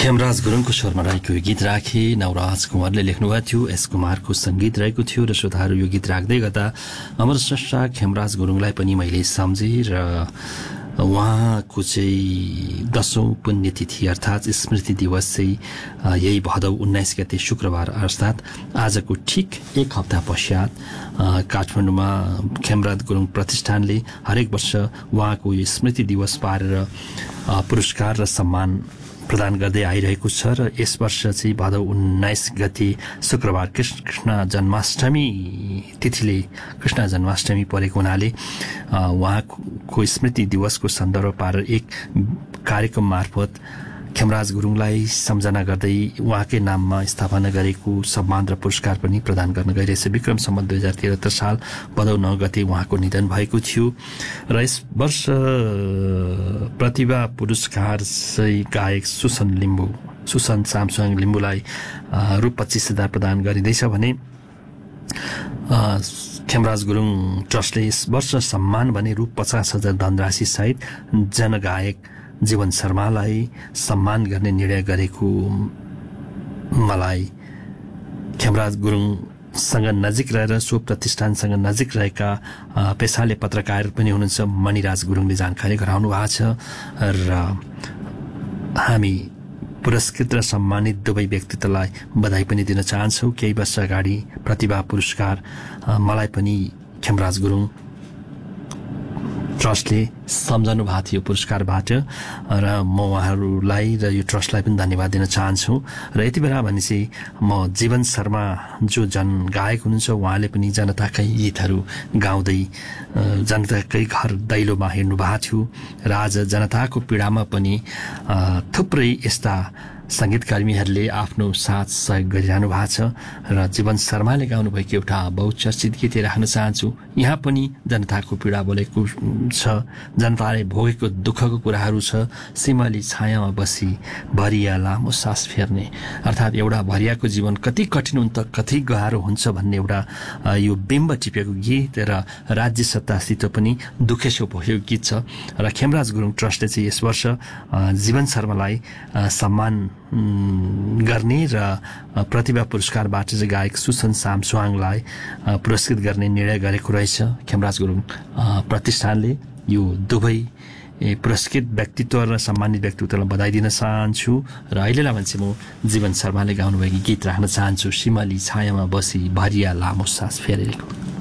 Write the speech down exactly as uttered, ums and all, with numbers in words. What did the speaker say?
खेमराज गुरुङको स्वरमा रहेको यो गीत राखे नवराज कुमारले लेख्नुभएको थियो। एस कुमारको सङ्गीत रहेको थियो र श्रोताहरू यो गीत राख्दै गर्दा अमर स्रष्टा खेमराज गुरुङलाई पनि मैले सम्झेँ र उहाँको चाहिँ दशौं पुण्यतिथि अर्थात् स्मृति दिवस चाहिँ यही भदौ उन्नाइस गते शुक्रबार अर्थात् आजको ठिक एक हप्ता पश्चात काठमाडौँमा खेमराज गुरुङ प्रतिष्ठानले हरेक वर्ष उहाँको यो स्मृति दिवस पारेर पुरस्कार र सम्मान प्रदान गर्दै आइरहेको छ र यस वर्ष चाहिँ भदौ उन्नाइस गते शुक्रबार कृष्ण जन्माष्टमी तिथिले कृष्ण जन्माष्टमी परेको हुनाले उहाँको स्मृति दिवसको सन्दर्भ पारेर एक कार्यक्रम मार्फत खेमराज गुरुङलाई सम्झना गर्दै उहाँकै नाममा स्थापना गरेको सम्मान र पुरस्कार पनि प्रदान गर्न गइरहेछ। विक्रम सम्वत दुई हजार तेह्रत्तर साल भदौ नौ गते उहाँको निधन भएको थियो र यस वर्ष प्रतिभा पुरस्कार चाहिँ गायक सुसन लिम्बू सुसन सामसुङ लिम्बूलाई रु पच्चिस हजार प्रदान गरिँदैछ भने खेमराज गुरुङ ट्रस्टले यस वर्ष सम्मान भने रु पचास हजार धनराशि सहित जनगायक जीवन शर्मालाई सम्मान गर्ने निर्णय गरेको मलाई खेमराज गुरुङसँग नजिक रहेर सो प्रतिष्ठानसँग नजिक रहेका पेसाले पत्रकार पनि हुनुहुन्छ मणिराज गुरुङले जानकारी गराउनु भएको छ र हामी पुरस्कृत र सम्मानित दुवै व्यक्तित्वलाई बधाई पनि दिन चाहन्छौँ। केही वर्ष अगाडि प्रतिभा पुरस्कार मलाई पनि खेमराज गुरुङ ट्रस्टले सम्झनु भएको थियो पुरस्कारबाट र म उहाँहरूलाई र यो ट्रस्टलाई पनि धन्यवाद दिन चाहन्छु। र यति बेला भने चाहिँ म जीवन शर्मा जो जन गायक हुनुहुन्छ उहाँले पनि जनताकै गीतहरू गाउँदै जनताकै घर दैलोमा हेर्नु भएको थियो र आज जनताको पीडामा पनि थुप्रै यस्ता सङ्गीतकर्मीहरूले आफ्नो साथ सहयोग गरिरहनु भएको छ र जीवन शर्माले गाउनुभएको एउटा बहुचर्चित गीत राख्न चाहन्छु। यहाँ पनि जनताको पीडा बोलेको छ, जनताले भोगेको दुःखको कुराहरू छ। सिमली छायामा बसी भरिया लामो सास फेर्ने अर्थात् एउटा भरियाको जीवन कति कठिन हुन्छ कति गाह्रो हुन्छ भन्ने एउटा यो बिम्ब टिपेको गीत र राज्य सत्तास्थित पनि दुखेसो भएको गीत छ र खेमराज गुरुङ ट्रस्टले चाहिँ यस वर्ष जीवन शर्मालाई सम्मान गर्ने र प्रतिभा पुरस्कारबाट चाहिँ गायक सुसन सामसुङलाई पुरस्कृत गर्ने निर्णय गरेको रहेछ खेमराज गुरुङ प्रतिष्ठानले। यो दुवै पुरस्कृत व्यक्तित्व र सम्मानित व्यक्तित्वलाई बधाई दिन चाहन्छु र अहिलेलाई भने म जीवन शर्माले गाउनुभएको गीत राख्न चाहन्छु। सिमली छायामा बसी भरिया लामो सास फेरेको।